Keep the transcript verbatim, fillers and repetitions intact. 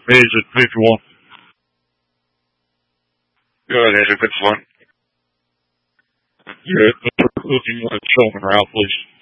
Agent fifty-one. Go ahead, Agent fifty-one. Yeah, looking at Shulman Route, please.